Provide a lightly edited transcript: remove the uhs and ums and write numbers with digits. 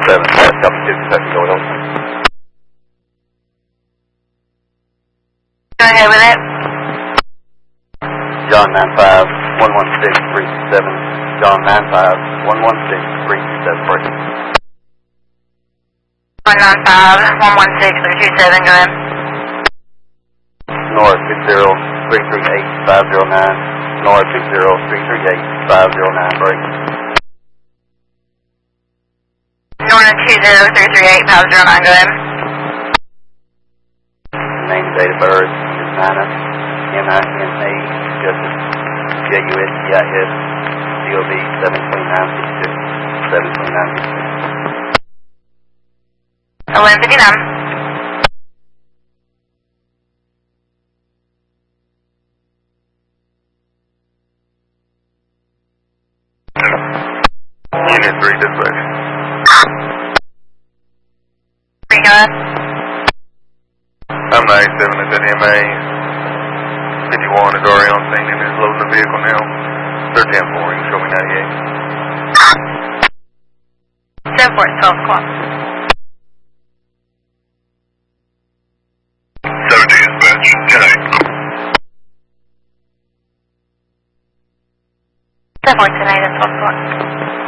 7, copy 2, Kentucky Oil. Go ahead with it. John 95, 116327. John 95, 116327. 195, 116, 327, go ahead. North 60338 509. North 60338 509, break. Northern 20338, 509, go ahead. Name and date of birth is Nina, N-I-N-A, Justice, J-U-S-T-I-S, C-O-B, 72962, 72962. 1159. Unit 3, dispatch. 3, go ahead. I'm 97 at NMA. 51 is already on scene and is loading the vehicle now. They're 10-4, you can show me 98. 7 4, 12 o'clock. 70 dispatch, 7 4, 10 8, 12 o'clock.